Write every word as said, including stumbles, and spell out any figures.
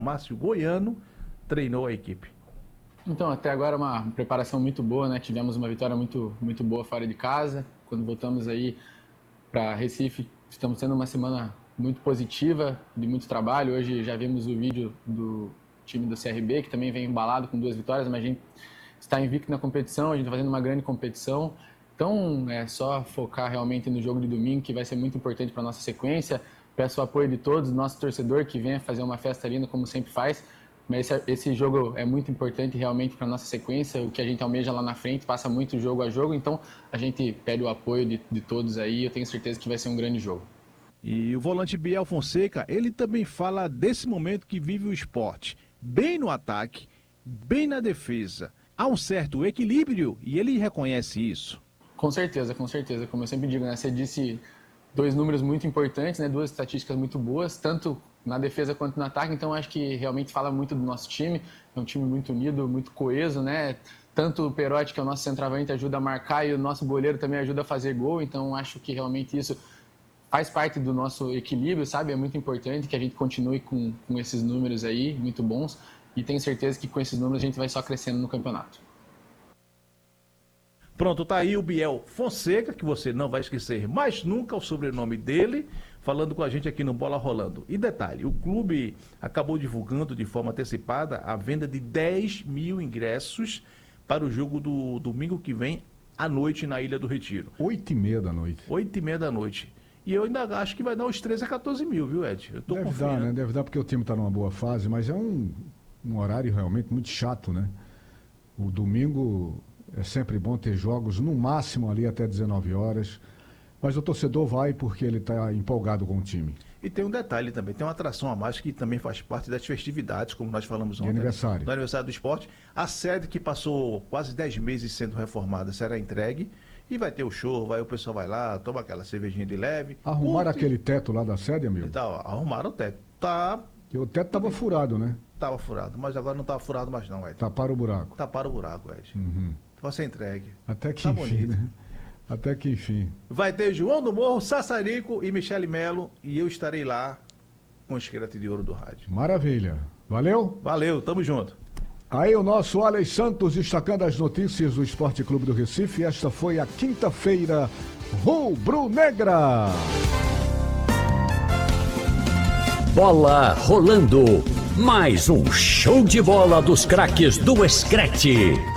Márcio Goiano treinou a equipe. Então, até agora uma preparação muito boa, né? Tivemos uma vitória muito, muito boa fora de casa. Quando voltamos aí para Recife, estamos tendo uma semana muito positiva, de muito trabalho. Hoje já vimos o vídeo do time do C R B, que também vem embalado com duas vitórias, mas a gente está invicto na competição, a gente está fazendo uma grande competição. Então, é só focar realmente no jogo de domingo, que vai ser muito importante para a nossa sequência. Peço o apoio de todos, nosso torcedor que venha fazer uma festa linda, como sempre faz. Mas esse, esse jogo é muito importante realmente para a nossa sequência, o que a gente almeja lá na frente, passa muito jogo a jogo, então a gente pede o apoio de, de todos aí, eu tenho certeza que vai ser um grande jogo. E o volante Biel Fonseca, ele também fala desse momento que vive o esporte, bem no ataque, bem na defesa. Há um certo equilíbrio e ele reconhece isso. Com certeza, com certeza. Como eu sempre digo, né? Você disse dois números muito importantes, né? Duas estatísticas muito boas, tanto na defesa quanto no ataque. Então, acho que realmente fala muito do nosso time. É um time muito unido, muito coeso, né? Tanto o Perotti, que é o nosso centroavante, ajuda a marcar e o nosso goleiro também ajuda a fazer gol. Então, acho que realmente isso faz parte do nosso equilíbrio, sabe? É muito importante que a gente continue com, com esses números aí, muito bons. E tenho certeza que com esses números a gente vai só crescendo no campeonato. Pronto, tá aí o Biel Fonseca, que você não vai esquecer mais nunca o sobrenome dele, falando com a gente aqui no Bola Rolando. E detalhe, o clube acabou divulgando de forma antecipada a venda de dez mil ingressos para o jogo do domingo que vem à noite na Ilha do Retiro. Oito e meia da noite. Oito e meia da noite. E eu ainda acho que vai dar uns treze a quatorze mil, viu, Ed? Eu tô Deve confiando. dar, né? Deve dar porque o time está numa boa fase, mas é um, um horário realmente muito chato, né? O domingo é sempre bom ter jogos, no máximo ali até dezenove horas, mas o torcedor vai porque ele está empolgado com o time. E tem um detalhe também, tem uma atração a mais que também faz parte das festividades, como nós falamos ontem. De aniversário. Do aniversário do esporte. A sede que passou quase dez meses sendo reformada será entregue e vai ter o show, vai, o pessoal vai lá, toma aquela cervejinha de leve. Arrumaram curte, aquele teto lá da sede, amigo? Tá, arrumaram o teto. Tá. E o teto estava furado, né? Tava furado, mas agora não tá furado mais não, Ed. Taparam o buraco. Taparam o buraco, Ed. Uhum. Vai ser entregue. Até que Tá enfim, bonito. né? Até que enfim. Vai ter João do Morro, Sassarico e Michele Melo e eu estarei lá com o esqueleto de ouro do rádio. Maravilha. Valeu? Valeu, tamo junto. Aí o nosso Alex Santos destacando as notícias do Esporte Clube do Recife. Esta foi a quinta-feira rubro-negra. Bola rolando. Mais um show de bola dos craques do Screte.